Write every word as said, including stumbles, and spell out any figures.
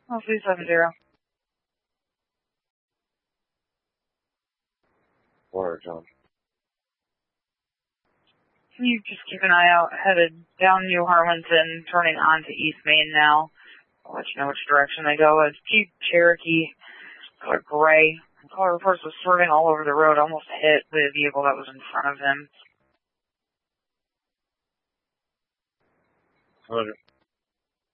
Oh, three seven zero. Water, John. Can you just keep an eye out, headed down New Harlington, turning onto East Main now. I'll let you know which direction they go. It's Jeep Cherokee, color gray. Caller reports was swerving all over the road, almost hit the vehicle that was in front of him. Roger.